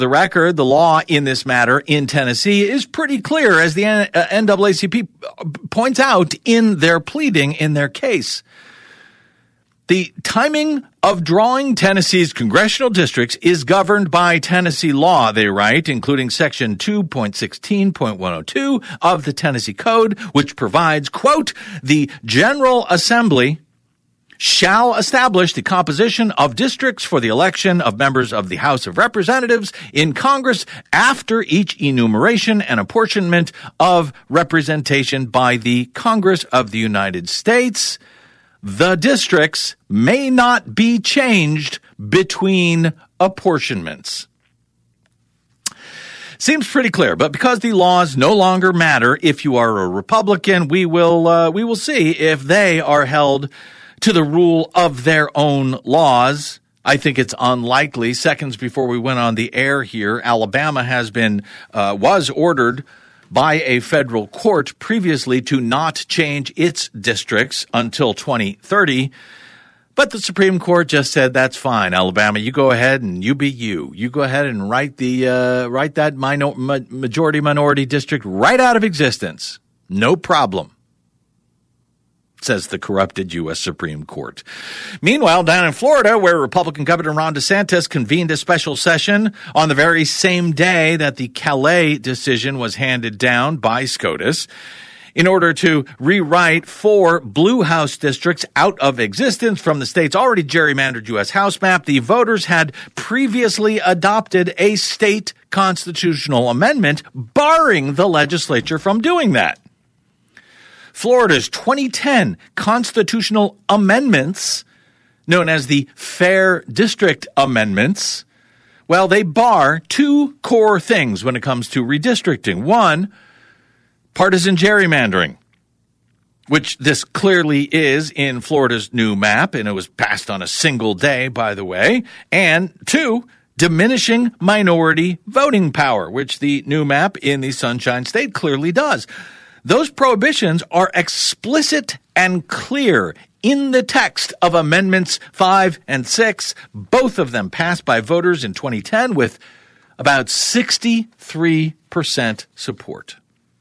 The record, the law in this matter in Tennessee is pretty clear, as the NAACP points out in their pleading in their case. The timing of drawing Tennessee's congressional districts is governed by Tennessee law, they write, including Section 2.16.102 of the Tennessee Code, which provides, quote, the General Assembly shall establish the composition of districts for the election of members of the House of Representatives in Congress after each enumeration and apportionment of representation by the Congress of the United States. The districts may not be changed between apportionments. Seems pretty clear, but because the laws no longer matter if you are a Republican, we will see if they are held to the rule of their own laws. I think it's unlikely. Seconds before we went on the air here, Alabama was ordered by a federal court previously to not change its districts until 2030. But the Supreme Court just said, that's fine, Alabama. You go ahead and you be you. You go ahead and write that majority-minority district right out of existence. No problem, says the corrupted U.S. Supreme Court. Meanwhile, down in Florida, where Republican Governor Ron DeSantis convened a special session on the very same day that the Calais decision was handed down by SCOTUS, in order to rewrite 4 Blue House districts out of existence from the state's already gerrymandered U.S. House map, the voters had previously adopted a state constitutional amendment barring the legislature from doing that. Florida's 2010 constitutional amendments, known as the Fair District Amendments, well, they bar 2 core things when it comes to redistricting. One, partisan gerrymandering, which this clearly is in Florida's new map, and it was passed on a single day, by the way. And 2, diminishing minority voting power, which the new map in the Sunshine State clearly does. Those prohibitions are explicit and clear in the text of Amendments 5 and 6, both of them passed by voters in 2010 with about 63% support.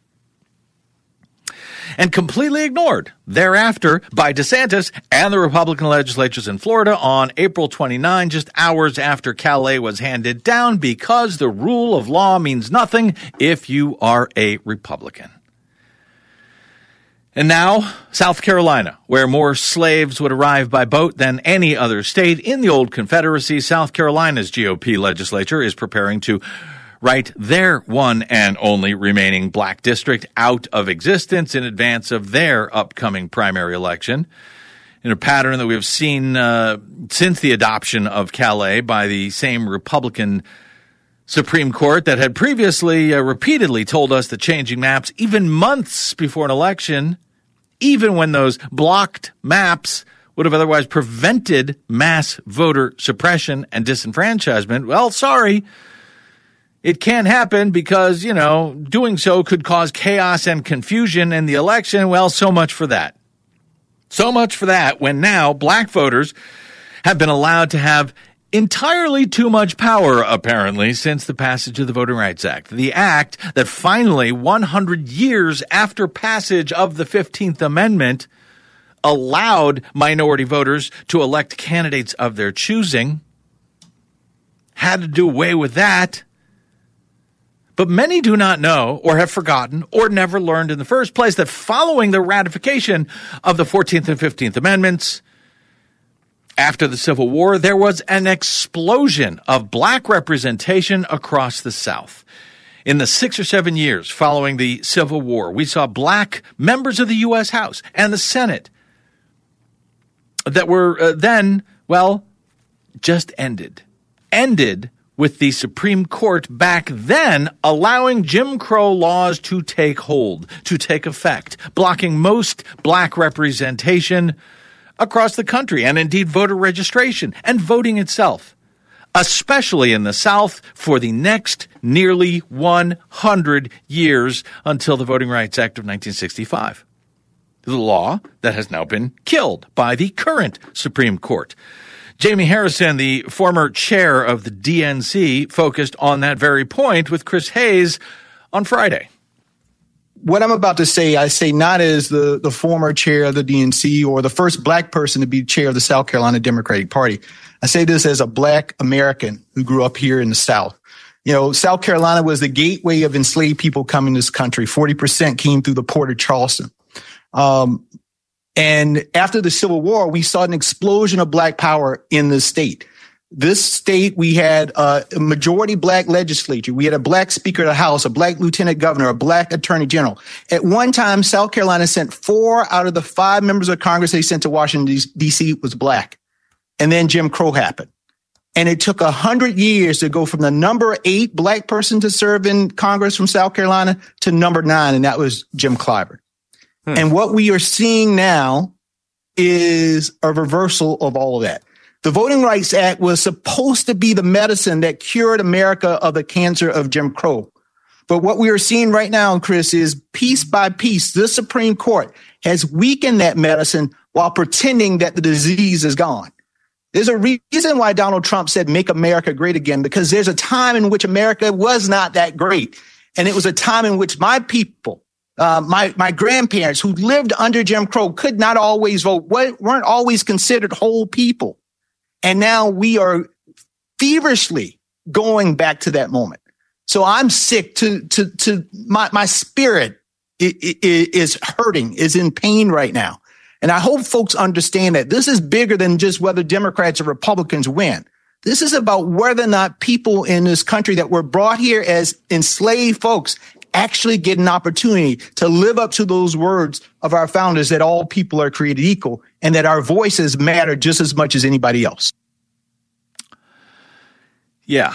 And completely ignored thereafter by DeSantis and the Republican legislatures in Florida on April 29, just hours after Calais was handed down, because the rule of law means nothing if you are a Republican. And now, South Carolina, where more slaves would arrive by boat than any other state in the old Confederacy. South Carolina's GOP legislature is preparing to write their one and only remaining black district out of existence in advance of their upcoming primary election, in a pattern that we have seen since the adoption of Calais by the same Republican Supreme Court that had previously repeatedly told us that changing maps, even months before an election, even when those blocked maps would have otherwise prevented mass voter suppression and disenfranchisement. Well, sorry. It can't happen because, doing so could cause chaos and confusion in the election. Well, so much for that. So much for that when now black voters have been allowed to have entirely too much power, apparently, since the passage of the Voting Rights Act. The act that finally, 100 years after passage of the 15th Amendment, allowed minority voters to elect candidates of their choosing, had to do away with that. But many do not know, or have forgotten, or never learned in the first place, that following the ratification of the 14th and 15th Amendments, after the Civil War, there was an explosion of black representation across the South. In the 6 or 7 years following the Civil War, we saw black members of the U.S. House and the Senate that were then, just ended. Ended with the Supreme Court back then allowing Jim Crow laws to take hold, to take effect, blocking most black representation across the country, and indeed voter registration and voting itself, especially in the South, for the next nearly 100 years until the Voting Rights Act of 1965. The law that has now been killed by the current Supreme Court. Jamie Harrison, the former chair of the DNC, focused on that very point with Chris Hayes on Friday. What I'm about to say, I say not as the former chair of the DNC or the first black person to be chair of the South Carolina Democratic Party. I say this as a black American who grew up here in the South. You know, South Carolina was the gateway of enslaved people coming to this country. 40% came through the port of Charleston. And after the Civil War, we saw an explosion of black power in the state. This state, we had a majority black legislature. We had a black speaker of the House, a black lieutenant governor, a black attorney general. At one time, South Carolina sent 4 out of the 5 members of Congress they sent to Washington, D.C. was black. And then Jim Crow happened. And it took 100 years to go from the number 8 black person to serve in Congress from South Carolina to number 9, and that was Jim Clyburn. And what we are seeing now is a reversal of all of that. The Voting Rights Act was supposed to be the medicine that cured America of the cancer of Jim Crow. But what we are seeing right now, Chris, is piece by piece, the Supreme Court has weakened that medicine while pretending that the disease is gone. There's a reason why Donald Trump said, make America great again, because there's a time in which America was not that great. And it was a time in which my people, my grandparents who lived under Jim Crow could not always vote, weren't always considered whole people. And now we are feverishly going back to that moment. So I'm sick my spirit is hurting, is in pain right now. And I hope folks understand that this is bigger than just whether Democrats or Republicans win. This is about whether or not people in this country that were brought here as enslaved folks actually get an opportunity to live up to those words of our founders that all people are created equal and that our voices matter just as much as anybody else. Yeah.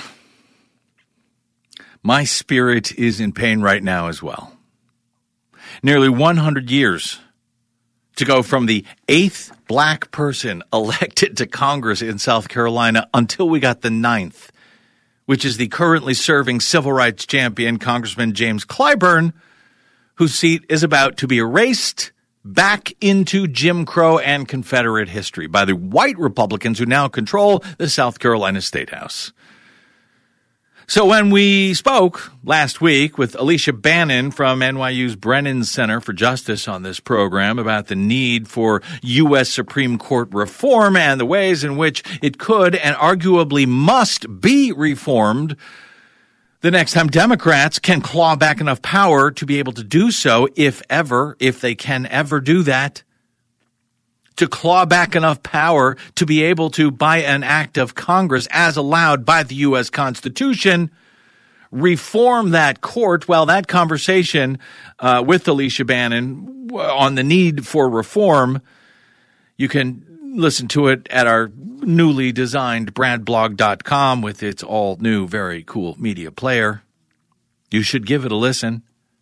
My spirit is in pain right now as well. Nearly 100 years to go from the 8th black person elected to Congress in South Carolina until we got the 9th, which is the currently serving civil rights champion, Congressman James Clyburn, whose seat is about to be erased back into Jim Crow and Confederate history by the white Republicans who now control the South Carolina State House. So when we spoke last week with Alicia Bannon from NYU's Brennan Center for Justice on this program about the need for U.S. Supreme Court reform and the ways in which it could and arguably must be reformed, the next time Democrats can claw back enough power to be able to do so, if they can ever do that, to claw back enough power to be able to, by an act of Congress as allowed by the U.S. Constitution, reform that court. Well, that conversation with Alicia Bannon on the need for reform, you can listen to it at our newly designed bradblog.com with its all new, very cool media player. You should give it a listen.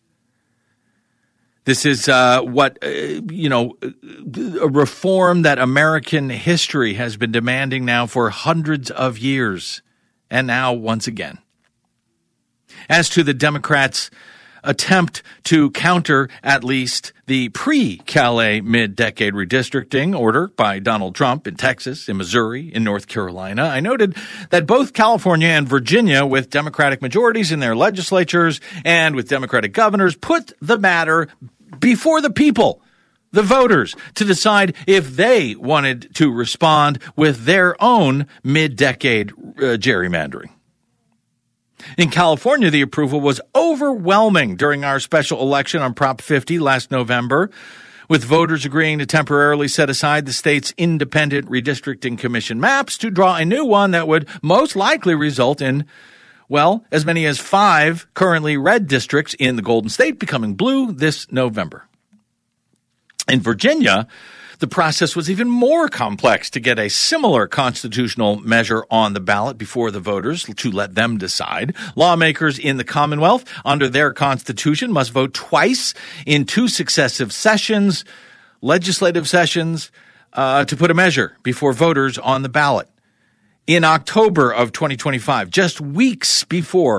This is a reform that American history has been demanding now for hundreds of years, and now once again. As to the Democrats' attempt to counter at least the pre-Calais mid-decade redistricting order by Donald Trump in Texas, in Missouri, in North Carolina, I noted that both California and Virginia, with Democratic majorities in their legislatures and with Democratic governors, put the matter before the people, the voters, to decide if they wanted to respond with their own mid-decade gerrymandering. In California, the approval was overwhelming during our special election on Prop 50 last November, with voters agreeing to temporarily set aside the state's independent redistricting commission maps to draw a new one that would most likely result in, well, as many as 5 currently red districts in the Golden State becoming blue this November. In Virginia, the process was even more complex to get a similar constitutional measure on the ballot before the voters to let them decide. Lawmakers in the Commonwealth, under their constitution, must vote twice in 2 successive sessions, legislative sessions, to put a measure before voters on the ballot. In October of 2025, just weeks before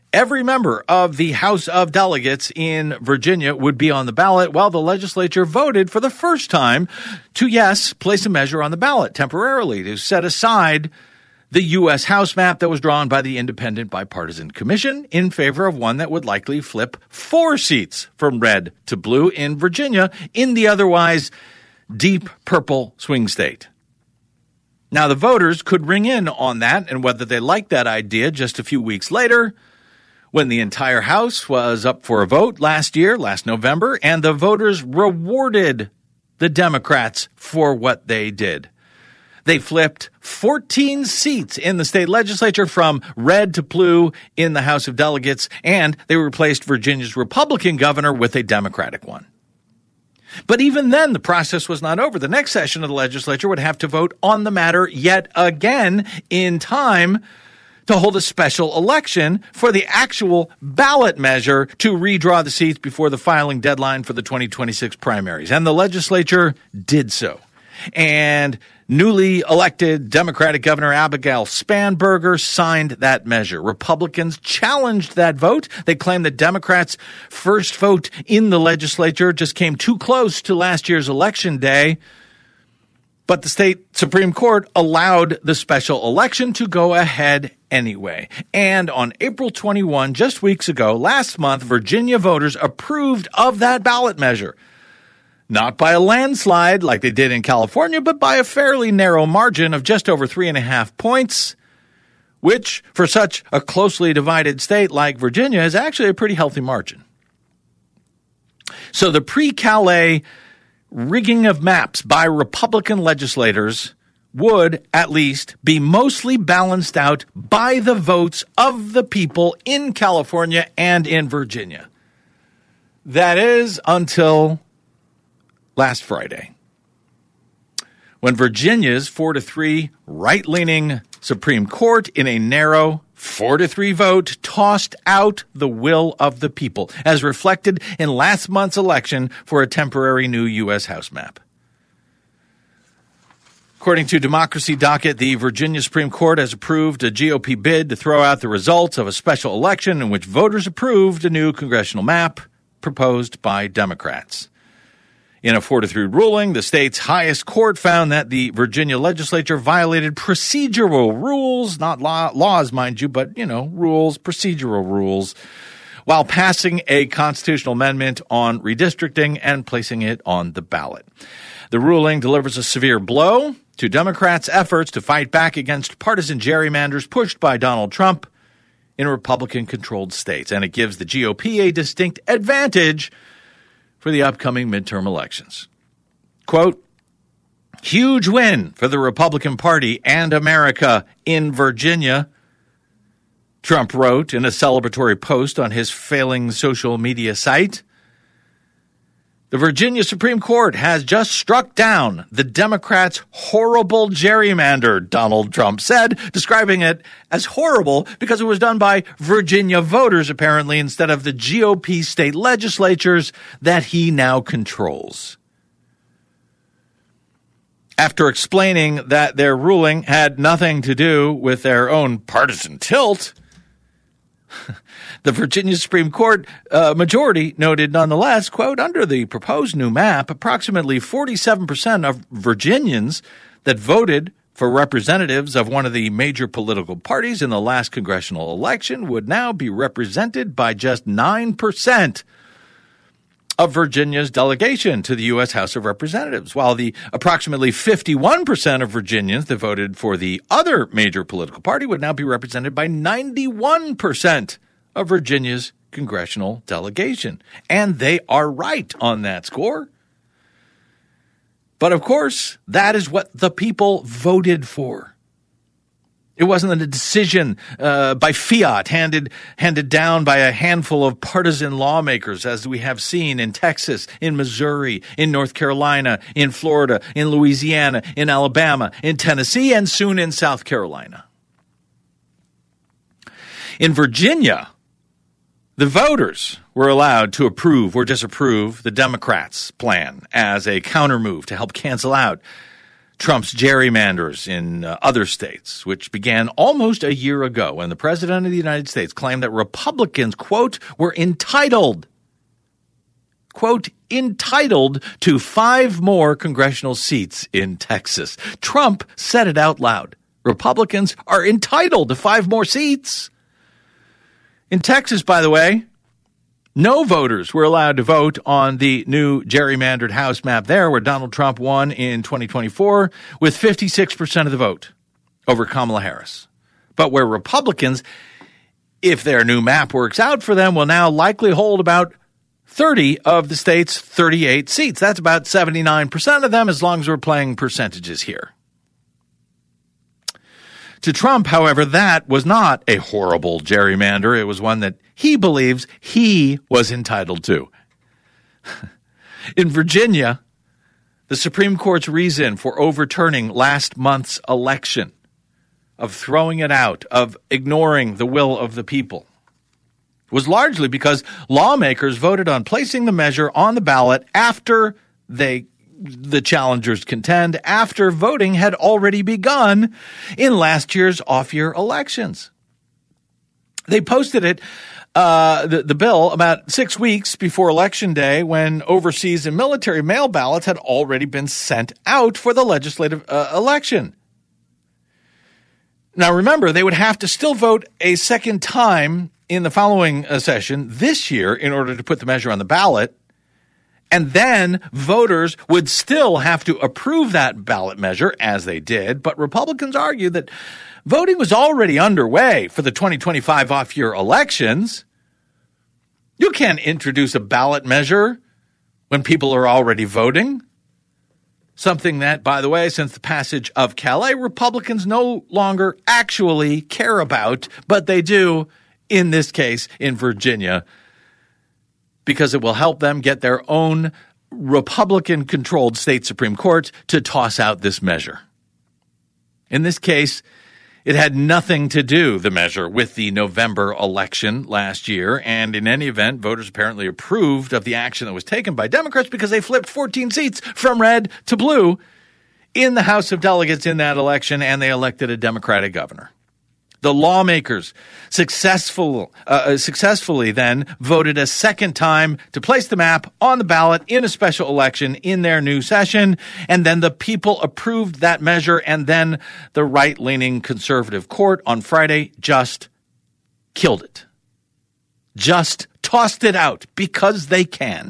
Every member of the House of Delegates in Virginia would be on the ballot, while the legislature voted for the first time to, yes, place a measure on the ballot temporarily to set aside the U.S. House map that was drawn by the Independent Bipartisan Commission in favor of one that would likely flip 4 seats from red to blue in Virginia in the otherwise deep purple swing state. Now, the voters could ring in on that, and whether they liked that idea just a few weeks later, when the entire House was up for a vote last November, and the voters rewarded the Democrats for what they did. They flipped 14 seats in the state legislature from red to blue in the House of Delegates, and they replaced Virginia's Republican governor with a Democratic one. But even then, the process was not over. The next session of the legislature would have to vote on the matter yet again in time to hold a special election for the actual ballot measure to redraw the seats before the filing deadline for the 2026 primaries. And the legislature did so. And newly elected Democratic Governor Abigail Spanberger signed that measure. Republicans challenged that vote. They claimed that Democrats' first vote in the legislature just came too close to last year's election day. But the state Supreme Court allowed the special election to go ahead anyway. And on April 21, just weeks ago, last month, Virginia voters approved of that ballot measure. Not by a landslide like they did in California, but by a fairly narrow margin of just over 3.5 points, which, for such a closely divided state like Virginia, is actually a pretty healthy margin. So the pre-Calais rigging of maps by Republican legislators would at least be mostly balanced out by the votes of the people in California and in Virginia. That is until last Friday, when Virginia's 4-3 right-leaning Supreme Court in a narrow 4-3 vote tossed out the will of the people, as reflected in last month's election for a temporary new U.S. House map. According to Democracy Docket, the Virginia Supreme Court has approved a GOP bid to throw out the results of a special election in which voters approved a new congressional map proposed by Democrats. In a 4-3 ruling, the state's highest court found that the Virginia legislature violated procedural rules, not laws, mind you, but, rules, procedural rules, while passing a constitutional amendment on redistricting and placing it on the ballot. The ruling delivers a severe blow to Democrats' efforts to fight back against partisan gerrymanders pushed by Donald Trump in Republican-controlled states, and it gives the GOP a distinct advantage for the upcoming midterm elections. Quote, huge win for the Republican Party and America in Virginia, Trump wrote in a celebratory post on his failing social media site. The Virginia Supreme Court has just struck down the Democrats' horrible gerrymander, Donald Trump said, describing it as horrible because it was done by Virginia voters, apparently, instead of the GOP state legislatures that he now controls. After explaining that their ruling had nothing to do with their own partisan tilt, the Virginia Supreme Court majority noted nonetheless, quote, under the proposed new map, approximately 47% of Virginians that voted for representatives of one of the major political parties in the last congressional election would now be represented by just 9% of Virginia's delegation to the U.S. House of Representatives, while the approximately 51% of Virginians that voted for the other major political party would now be represented by 91% of Virginia's congressional delegation. And they are right on that score. But of course, that is what the people voted for. It wasn't a decision by fiat handed down by a handful of partisan lawmakers, as we have seen in Texas, in Missouri, in North Carolina, in Florida, in Louisiana, in Alabama, in Tennessee, and soon in South Carolina. In Virginia, the voters were allowed to approve or disapprove the Democrats' plan as a countermove to help cancel out Trump's gerrymanders in other states, which began almost a year ago when the president of the United States claimed that Republicans, quote, were entitled, quote, entitled to 5 more congressional seats in Texas. Trump said it out loud. Republicans are entitled to 5 more seats. In Texas, by the way, no voters were allowed to vote on the new gerrymandered House map there, where Donald Trump won in 2024 with 56% of the vote over Kamala Harris. But where Republicans, if their new map works out for them, will now likely hold about 30 of the state's 38 seats. That's about 79% of them, as long as we're playing percentages here. To Trump, however, that was not a horrible gerrymander. It was one that he believes he was entitled to. In Virginia, the Supreme Court's reason for overturning last month's election, of throwing it out, of ignoring the will of the people, was largely because lawmakers voted on placing the measure on the ballot after the challengers contend, after voting had already begun in last year's off-year elections. They posted it, the bill, about 6 weeks before Election Day, when overseas and military mail ballots had already been sent out for the legislative election. Now, remember, they would have to still vote a second time in the following session this year in order to put the measure on the ballot. And then voters would still have to approve that ballot measure, as they did. But Republicans argued that voting was already underway for the 2025 off-year elections. You can't introduce a ballot measure when people are already voting. Something that, by the way, since the passage of Calais, Republicans no longer actually care about, but they do in this case in Virginia, because it will help them get their own Republican-controlled state Supreme Court to toss out this measure. In this case, it had nothing to do, the measure, with the November election last year, and in any event, voters apparently approved of the action that was taken by Democrats because they flipped 14 seats from red to blue in the House of Delegates in that election, and they elected a Democratic governor. The lawmakers successfully then voted a second time to place the map on the ballot in a special election in their new session, and then the people approved that measure, and then the right-leaning conservative court on Friday just killed it. Just tossed it out because they can.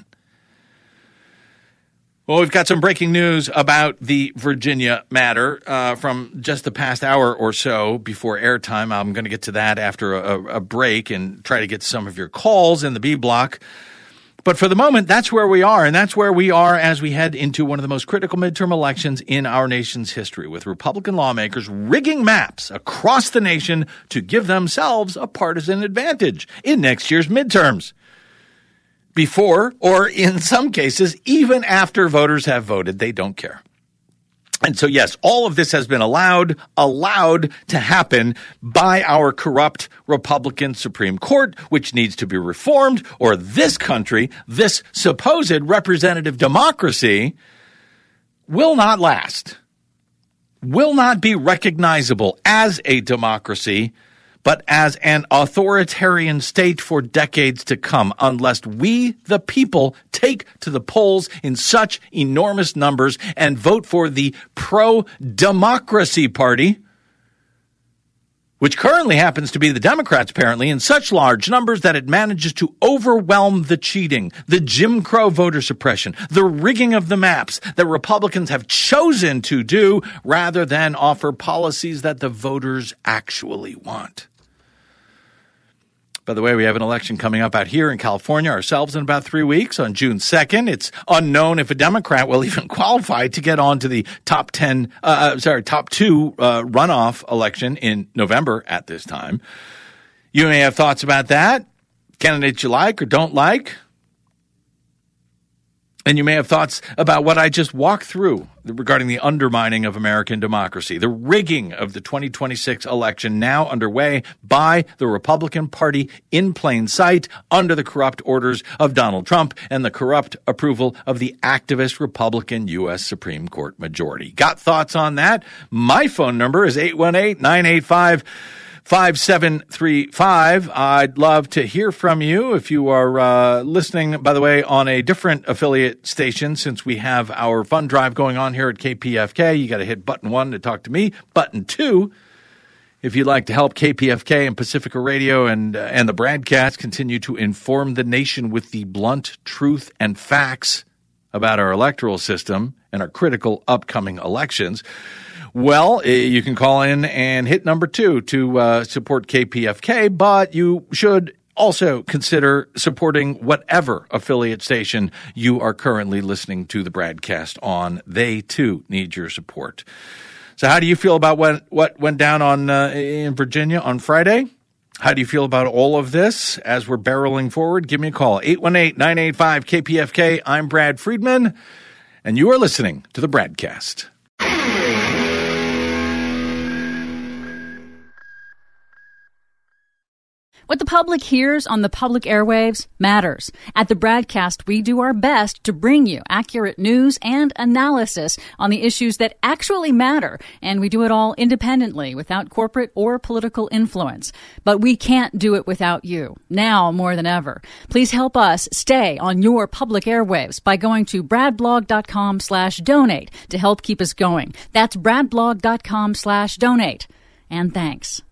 Well, we've got some breaking news about the Virginia matter from just the past hour or so before airtime. I'm going to get to that after a break and try to get some of your calls in the B block. But for the moment, that's where we are, and that's where we are as we head into one of the most critical midterm elections in our nation's history, with Republican lawmakers rigging maps across the nation to give themselves a partisan advantage in next year's midterms. Before, or in some cases, even after voters have voted, they don't care. And so, yes, all of this has been allowed to happen by our corrupt Republican Supreme Court, which needs to be reformed, or this country, this supposed representative democracy, will not last, will not be recognizable as a democracy, but as an authoritarian state for decades to come, unless we, the people, take to the polls in such enormous numbers and vote for the pro-democracy party, which currently happens to be the Democrats, apparently, in such large numbers that it manages to overwhelm the cheating, the Jim Crow voter suppression, the rigging of the maps that Republicans have chosen to do rather than offer policies that the voters actually want. By the way, we have an election coming up out here in California ourselves in about 3 weeks on June 2nd. It's unknown if a Democrat will even qualify to get on to the top two runoff election in November at this time. You may have thoughts about that, candidates you like or don't like. And you may have thoughts about what I just walked through regarding the undermining of American democracy, the rigging of the 2026 election now underway by the Republican Party in plain sight under the corrupt orders of Donald Trump and the corrupt approval of the activist Republican U.S. Supreme Court majority. Got thoughts on that? My phone number is 818-985-5735. I'd love to hear from you if you are listening, by the way, on a different affiliate station. Since we have our fund drive going on here at KPFK, you got to hit button 1 to talk to me. Button 2, if you'd like to help KPFK and Pacifica Radio and the broadcast continue to inform the nation with the blunt truth and facts about our electoral system and our critical upcoming elections. Well, you can call in and hit number 2 to support KPFK, but you should also consider supporting whatever affiliate station you are currently listening to the broadcast on. They, too, need your support. So how do you feel about what went down in Virginia on Friday? How do you feel about all of this as we're barreling forward? Give me a call, 818-985-KPFK. I'm Brad Friedman, and you are listening to the broadcast. What the public hears on the public airwaves matters. At the broadcast, we do our best to bring you accurate news and analysis on the issues that actually matter, and we do it all independently without corporate or political influence. But we can't do it without you, now more than ever. Please help us stay on your public airwaves by going to bradblog.com/donate to help keep us going. That's bradblog.com/donate. And thanks.